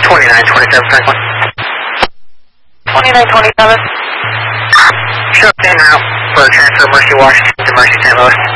2927, Franklin. 2927. Show up in route for transfer Mercy, Washington to Mercy St. Louis.